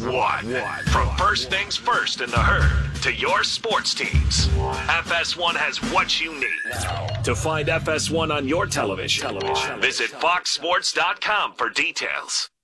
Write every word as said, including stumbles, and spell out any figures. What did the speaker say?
one. From first things first in the herd to your sports teams, F S one has what you need. To find F S one on your television, television. visit fox sports dot com for details.